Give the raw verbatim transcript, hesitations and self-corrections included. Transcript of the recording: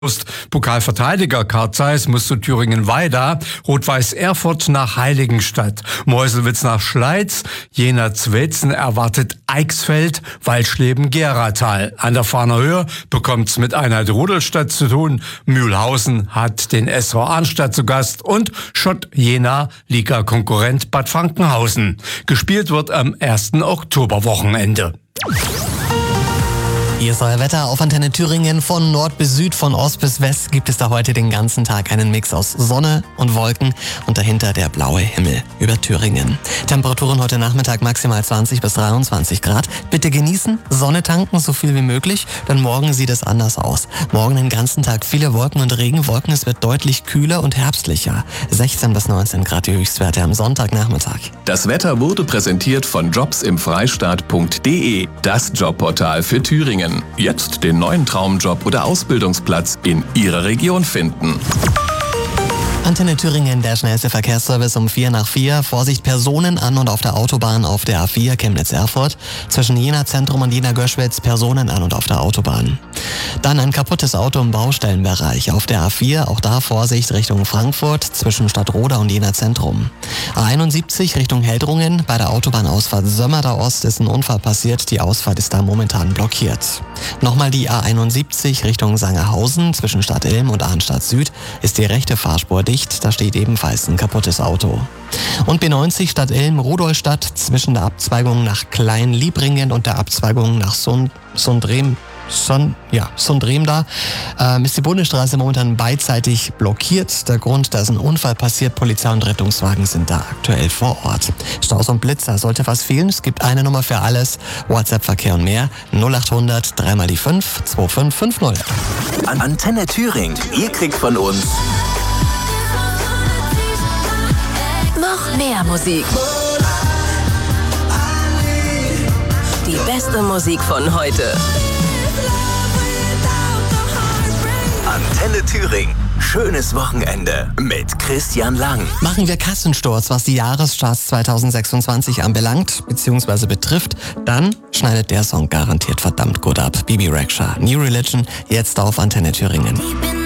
Pokalverteidiger Carl Zeiss muss zu Thüringen-Weida, Rot-Weiß Erfurt nach Heiligenstadt, Meuselwitz nach Schleiz, Jena-Zweitzen erwartet Eichsfeld, Walschleben-Geratal. An der Fahner Höhe bekommt's mit Einheit Rudolstadt zu tun, Mühlhausen hat den S V Arnstadt zu Gast und Schott Jena, Liga-Konkurrent Bad Frankenhausen. Gespielt wird am ersten Oktoberwochenende. Hier ist euer Wetter auf Antenne Thüringen. Von Nord bis Süd, von Ost bis West gibt es da heute den ganzen Tag einen Mix aus Sonne und Wolken und dahinter der blaue Himmel über Thüringen. Temperaturen heute Nachmittag maximal zwanzig bis dreiundzwanzig Grad. Bitte genießen, Sonne tanken, so viel wie möglich, denn morgen sieht es anders aus. Morgen den ganzen Tag viele Wolken und Regenwolken. Es wird deutlich kühler und herbstlicher. sechzehn bis neunzehn Grad die Höchstwerte am Sonntagnachmittag. Das Wetter wurde präsentiert von jobs im freistaat punkt de, das Jobportal für Thüringen. Jetzt den neuen Traumjob oder Ausbildungsplatz in Ihrer Region finden. Antenne Thüringen, der schnellste Verkehrsservice um vier nach vier. Vorsicht, Personen an und auf der Autobahn auf der A vier Chemnitz-Erfurt. Zwischen Jena Zentrum und Jena-Göschwitz Personen an und auf der Autobahn. Dann ein kaputtes Auto im Baustellenbereich. Auf der A vier, auch da Vorsicht Richtung Frankfurt, zwischen Stadtroda und Jena Zentrum. A einundsiebzig Richtung Heldrungen. Bei der Autobahnausfahrt Sömmerda Ost ist ein Unfall passiert. Die Ausfahrt ist da momentan blockiert. Nochmal die A einundsiebzig Richtung Sangerhausen. Zwischen Stadt Ilm und Arnstadt Süd ist die rechte Fahrspur dicht. Da steht ebenfalls ein kaputtes Auto. Und B neunzig Stadt Ilm, Rudolstadt, zwischen der Abzweigung nach Klein-Liebringen und der Abzweigung nach Sund, Sundrem, Son, ja, Sundrem da, ähm, ist die Bundesstraße momentan beidseitig blockiert. Der Grund, da ist ein Unfall passiert, Polizei und Rettungswagen sind da aktuell vor Ort. Staus und Blitzer, sollte was fehlen, es gibt eine Nummer für alles, WhatsApp-Verkehr und mehr, null achthundert, drei mal die fünf, zwei fünf fünf null. An Antenne Thüringen, ihr kriegt von uns noch mehr Musik. Die beste Musik von heute. Antenne Thüringen. Schönes Wochenende mit Christian Lang. Machen wir Kassensturz, was die Jahrescharts zweitausendsechsundzwanzig anbelangt, beziehungsweise betrifft, dann schneidet der Song garantiert verdammt gut ab. Bibi Rexha, New Religion, jetzt auf Antenne Thüringen.